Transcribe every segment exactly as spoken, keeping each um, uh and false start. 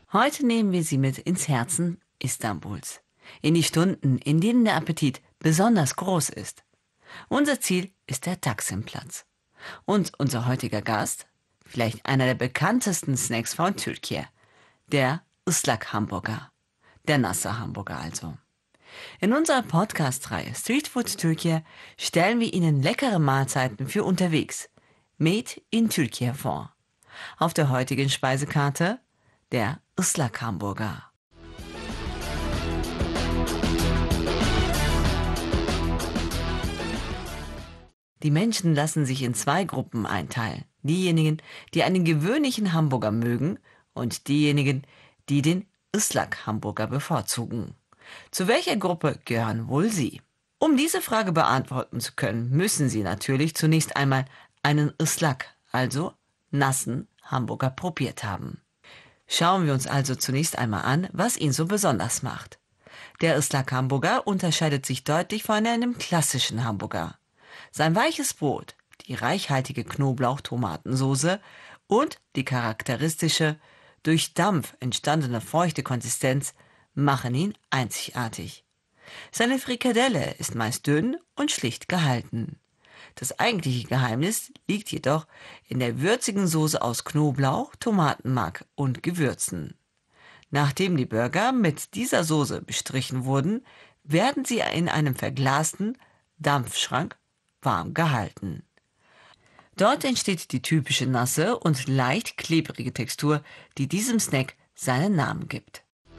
Heute nehmen wir Sie mit ins Herzen Istanbuls, in die Stunden, in denen der Appetit besonders groß ist. Unser Ziel ist der Taksimplatz. Und unser heutiger Gast, vielleicht einer der bekanntesten Snacks von Türkei, der Islak Hamburger, der nasse Hamburger also. In unserer Podcast-Reihe Street Food Türkei stellen wir Ihnen leckere Mahlzeiten für unterwegs, made in Türkei vor. Auf der heutigen Speisekarte der Islak Hamburger. Die Menschen lassen sich in zwei Gruppen einteilen. Diejenigen, die einen gewöhnlichen Hamburger mögen und diejenigen, die den Islak Hamburger bevorzugen. Zu welcher Gruppe gehören wohl Sie? Um diese Frage beantworten zu können, müssen Sie natürlich zunächst einmal einen Islak, also nassen Hamburger probiert haben. Schauen wir uns also zunächst einmal an, was ihn so besonders macht. Der Islak Hamburger unterscheidet sich deutlich von einem klassischen Hamburger. Sein weiches Brot, die reichhaltige Knoblauch-Tomatensoße und die charakteristische, durch Dampf entstandene feuchte Konsistenz machen ihn einzigartig. Seine Frikadelle ist meist dünn und schlicht gehalten. Das eigentliche Geheimnis liegt jedoch in der würzigen Soße aus Knoblauch, Tomatenmark und Gewürzen. Nachdem die Burger mit dieser Soße bestrichen wurden, werden sie in einem verglasten Dampfschrank warm gehalten. Dort entsteht die typische nasse und leicht klebrige Textur, die diesem Snack seinen Namen gibt.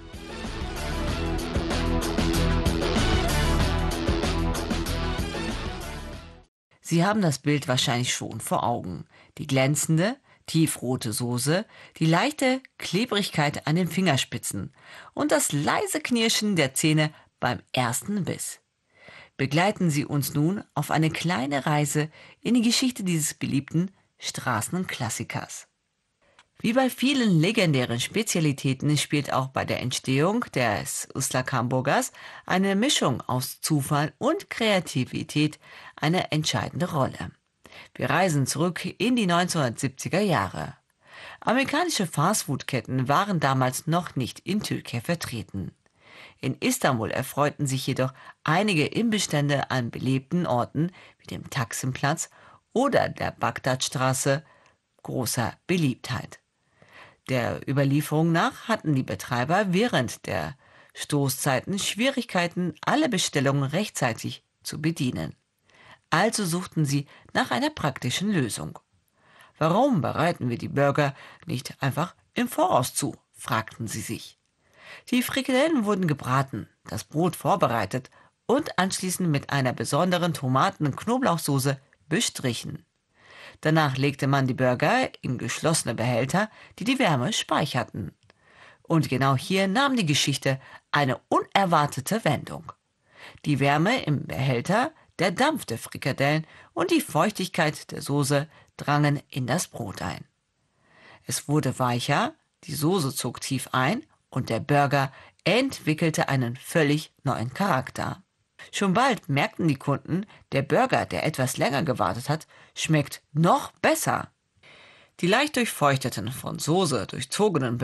Sie haben das Bild wahrscheinlich schon vor Augen. Die glänzende, tiefrote Soße, die leichte Klebrigkeit an den Fingerspitzen und das leise Knirschen der Zähne beim ersten Biss. Begleiten Sie uns nun auf eine kleine Reise in die Geschichte dieses beliebten Straßenklassikers. Wie bei vielen legendären Spezialitäten spielt auch bei der Entstehung des Islak Hamburgers eine Mischung aus Zufall und Kreativität eine entscheidende Rolle. Wir reisen zurück in die neunzehnhundertsiebziger Jahre. Amerikanische Fastfood-Ketten waren damals noch nicht in Türkei vertreten. In Istanbul erfreuten sich jedoch einige Imbissstände an belebten Orten wie dem Taksimplatz oder der Bagdadstraße großer Beliebtheit. Der Überlieferung nach hatten die Betreiber während der Stoßzeiten Schwierigkeiten, alle Bestellungen rechtzeitig zu bedienen. Also suchten sie nach einer praktischen Lösung. Warum bereiten wir die Burger nicht einfach im Voraus zu, fragten sie sich. Die Frikadellen wurden gebraten, das Brot vorbereitet und anschließend mit einer besonderen Tomaten- und Knoblauchsoße bestrichen. Danach legte man die Burger in geschlossene Behälter, die die Wärme speicherten. Und genau hier nahm die Geschichte eine unerwartete Wendung. Die Wärme im Behälter, der Dampf der Frikadellen und die Feuchtigkeit der Soße drangen in das Brot ein. Es wurde weicher, die Soße zog tief ein und der Burger entwickelte einen völlig neuen Charakter. Schon bald merkten die Kunden, der Burger, der etwas länger gewartet hat, schmeckt noch besser. Die leicht durchfeuchteten, von Soße durchzogenen